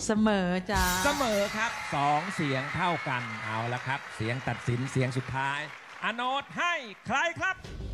เสมอจ้าเสมอครับ2เสียงเท่ากันเอาละครับเสียงตัดสินเสียงสุดท้ายอโนตให้ใครครับ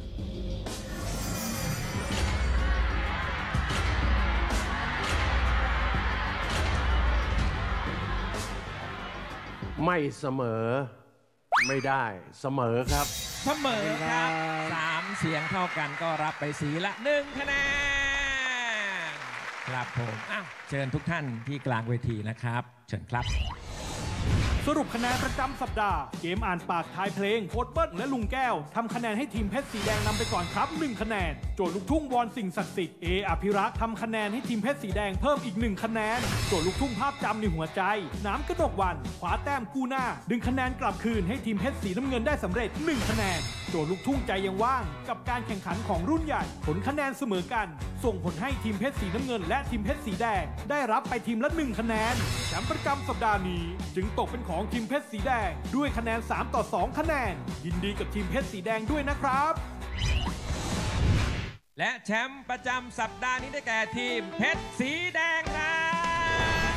ไม่เสมอไม่ได้เสมอครับเสมอครับ3เสียงเท่ากันก็รับไปสีละ1คะแนนครับผมเชิญทุกท่านที่กลางเวทีนะครับเชิญครับสรุปคะแนนประจำสัปดาห์เกมอ่านปากทายเพลงโค้ดเบิ้ลและลุงแก้วทำคะแนนให้ทีมเพชรสีแดงนำไปก่อนครับ1คะแนนโจทย์ลูกทุ่งวอนสิ่งศักดิ์สิทธิ์อภิรักษ์ทำคะแนนให้ทีมเพชรสีแดงเพิ่มอีก1คะแนนโจทย์ลูกทุ่งภาพจำในหัวใจน้ำกระดกวันขวาแต้มกู้หน้าดึงคะแนนกลับคืนให้ทีมเพชรสีน้ำเงินได้สำเร็จ1คะแนนโจทย์ลูกทุ่งใจยังว่างกับการแข่งขันของรุ่นใหญ่ผลคะแนนเสมอกันส่งผลให้ทีมเพชรสีน้ำเงินและทีมเพชรสีแดงได้รับไปทีมละ1คะแนนแชมป์ประจำสัปดาห์นี้จึงตกเป็นของทีมเพชรสีแดงด้วยคะแนน3-2คะแนนยินดีกับทีมเพชรสีแดงด้วยนะครับและแชมป์ประจำสัปดาห์นี้ได้แก่ทีมเพชรสีแดงครับ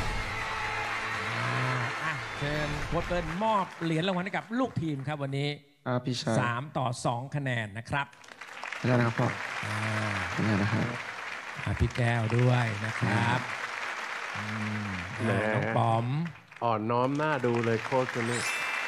เชิญโค้ชเบิ้ลมอบเหรียญรางวัลให้กับลูกทีมครับวันนี้พี่ชาย 3-2คะแนนนะครับไม่ได้นะครับพ่อไม่ได้นะครับพี่แก้วด้วยนะครับน้องปอมอ่อนน้อมหน้าดูเลยโค้ชคนนี้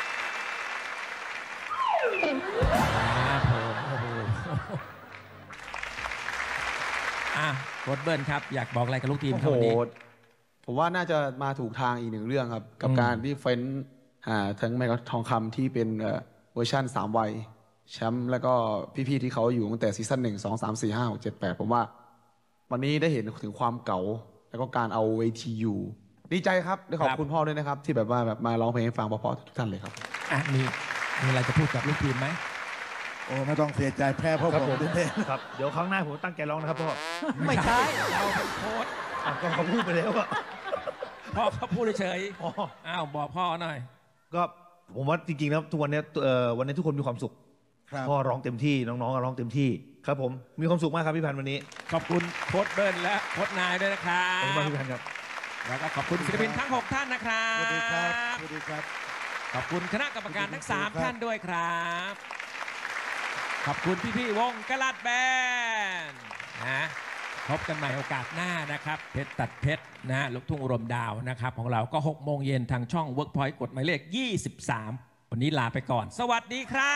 โค้ชเบิ้ลครับอยากบอกอะไรกับลูกทีมครับวันนี้ผมว่าน่าจะมาถูกทางอีกหนึ่งเรื่องครับกับการที่เฟ้นหาทั้งแมกทองคำที่เป็นเวอร์ชัน3 วัยแชมป์แล้วก็พี่ๆที่เขาอยู่ตั้งแต่ซีซั่น1 2 3 4 5 6 7 8ผมว่าวันนี้ได้เห็นถึงความเก่าแล้วก็การเอาเวทีอยู่ดีใจครับได้ขอบคุณพ่อด้วยนะครับที่แบบว่ามาร้องเพลงให้ฟังเพราะๆทุกท่านเลยครับมีอะไรจะพูดกับลูกทีมไหมโอ้ไม่ต้องเสียใจแพ้พ่อผมด้วยครับเดี๋ยวครั้งหน้าผมตั้งใจร้องนะครับพ่อไม่ใช่เราเป็นโค้ชก็เขาพูดไปแล้วอะพ่อเขาพูดเฉยบอกพ่อหน่อยก็ผมว่าจริงๆแล้วทุกวันนี้ทุกคนมีความสุขพ่อร้องเต็มที่น้องๆก็ร้องเต็มที่ครับผมมีความสุขมากครับพี่พันธ์วันนี้ขอบคุณโค้ชเบิ้ลและโค้ชนายด้วยนะครับขอบคุณมากพี่พันธ์ครับแล้วก็ขอบคุณศิลปินทั้ง6ท่านนะครับสวัสดีครับสวัสดีครับขอบคุณคณะกรรมการทั้ง3ท่านด้วยครับขอบคุณพี่ๆวงกะลัดแบนพบกันใหม่โอกาสหน้านะครับเพชรตัดเพชรลูกทุ่งรวมดาวนะครับของเราก็6 โมงเย็นทางช่อง Workpoint กดหมายเลข 23 วันนี้ลาไปก่อนสวัสดีครับ